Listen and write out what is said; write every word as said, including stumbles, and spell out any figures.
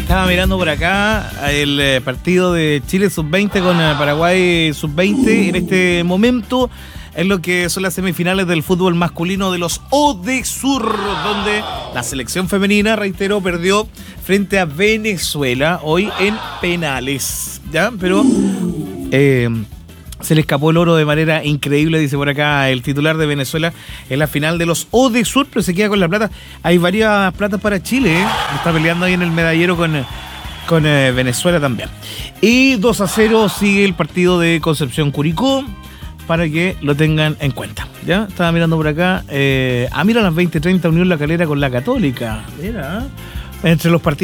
Estaba mirando por acá el eh, partido de Chile sub veinte con eh, Paraguay sub veinte en este momento, en lo que son las semifinales del fútbol masculino de los Odesur, donde la selección femenina, reitero, perdió frente a Venezuela hoy en penales, ¿ya? Pero eh, se le escapó el oro de manera increíble, dice por acá el titular de Venezuela, en la final de los Odesur, pero se queda con la plata. Hay varias platas para Chile, ¿eh? Está peleando ahí en el medallero con... con eh, Venezuela también. Y dos a cero sigue el partido de Concepción Curicó, para que lo tengan en cuenta. ¿Ya? Estaba mirando por acá. Eh, ah, mira, a las veinte treinta Unión La Calera con la Católica. Mira, entre los partidos